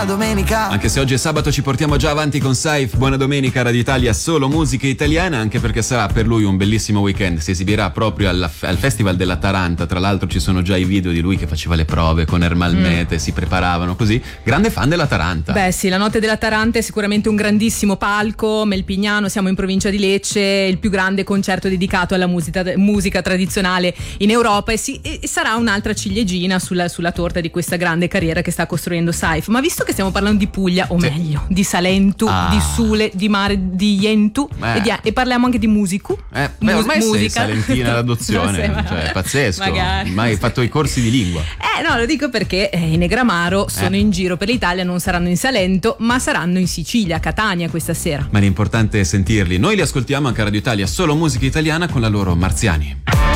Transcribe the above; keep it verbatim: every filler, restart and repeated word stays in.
buona domenica. Anche se oggi è sabato ci portiamo già avanti con Saif. Buona domenica, Radio Italia, solo musica italiana, anche perché sarà per lui un bellissimo weekend. Si esibirà proprio alla, al Festival della Taranta. Tra l'altro ci sono già i video di lui che faceva le prove con Ermal Mete, mm. si preparavano così. Grande fan della Taranta. Beh sì, la notte della Taranta è sicuramente un grandissimo palco. Melpignano, siamo in provincia di Lecce, il più grande concerto dedicato alla musica, musica tradizionale in Europa, e, sì, e sarà un'altra ciliegina sulla, sulla torta di questa grande carriera che sta costruendo Saif. Ma visto che stiamo parlando di Puglia, o sì. meglio di Salento, ah. di Sule, di Mare, di Jentu eh. e, di, e parliamo anche di musicu. Eh, beh, ormai Mus- sei salentina d'adozione, sei, cioè, è pazzesco. Magari. Ormai hai fatto i corsi di lingua. Eh no, lo dico perché i Negramaro sono eh. in giro per l'Italia, non saranno in Salento, ma saranno in Sicilia, a Catania questa sera. Ma l'importante è sentirli. Noi li ascoltiamo anche a Radio Italia, solo musica italiana con la loro Marziani.